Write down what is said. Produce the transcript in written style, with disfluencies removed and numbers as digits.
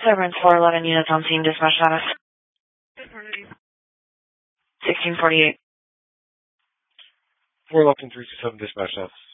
Severance 411 units on scene, dispatch status. 1648. 411 327 dispatch status.